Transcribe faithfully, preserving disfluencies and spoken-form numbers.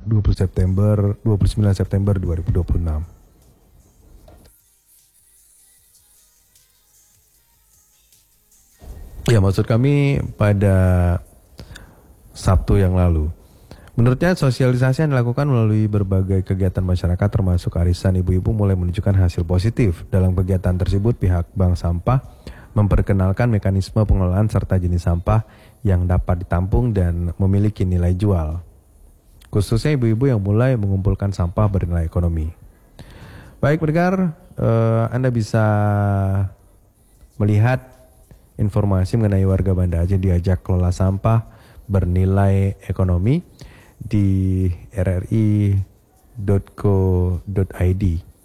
dua puluh September, dua puluh sembilan September dua ribu dua puluh enam. Ya, maksud kami pada Sabtu yang lalu. Menurutnya sosialisasi yang dilakukan melalui berbagai kegiatan masyarakat termasuk arisan ibu-ibu mulai menunjukkan hasil positif. Dalam kegiatan tersebut pihak bank sampah memperkenalkan mekanisme pengelolaan serta jenis sampah yang dapat ditampung dan memiliki nilai jual. Khususnya ibu-ibu yang mulai mengumpulkan sampah bernilai ekonomi. Baik pendengar, eh, Anda bisa melihat informasi mengenai warga Banda Aceh diajak kelola sampah bernilai ekonomi di r r i dot co dot i d.